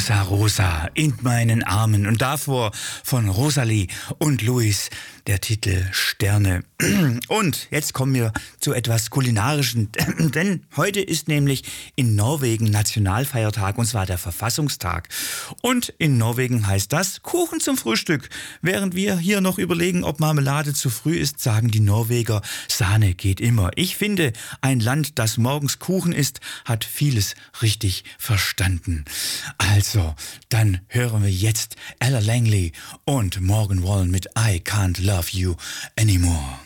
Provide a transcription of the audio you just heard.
Rosa Rosa in meinen Armen und davor von Rosalie und Louis der Titel Sterne. Und jetzt kommen wir zu etwas Kulinarischen, denn heute ist nämlich in Norwegen Nationalfeiertag und zwar der Verfassungstag. Und in Norwegen heißt das Kuchen zum Frühstück. Während wir hier noch überlegen, ob Marmelade zu früh ist, sagen die Norweger, Sahne geht immer. Ich finde, ein Land, das morgens Kuchen isst, hat vieles richtig verstanden. Also, dann hören wir jetzt Ella Langley und Morgan Wallen mit I Can't Love You Anymore.